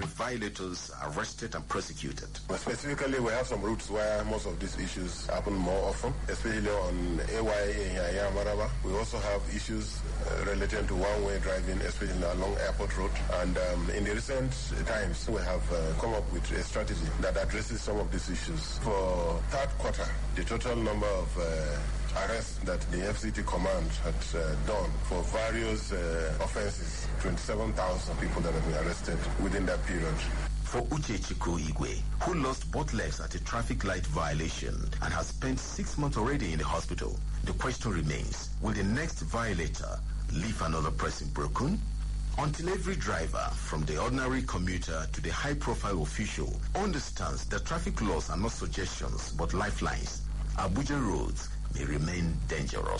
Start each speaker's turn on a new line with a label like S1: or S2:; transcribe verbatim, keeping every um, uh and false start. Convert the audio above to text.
S1: ordinary violators arrested and prosecuted.
S2: Specifically, we have some routes where most of these issues happen more often, especially on A Y A in Yamaraba. We also have issues uh, related to one-way driving, especially along Airport Road. And um, in the recent times, we have uh, come up with a strategy that addresses some of these issues. For third quarter, the total number of uh, arrests that the F C T command had uh, done for various uh, offenses, twenty-seven thousand people that have been arrested within that period.
S1: For Uchechukwu Igwe, who lost both legs at a traffic light violation and has spent six months already in the hospital, the question remains, will the next violator leave another person broken? Until every driver, from the ordinary commuter to the high-profile official, understands that traffic laws are not suggestions but lifelines, Abuja roads may remain dangerous.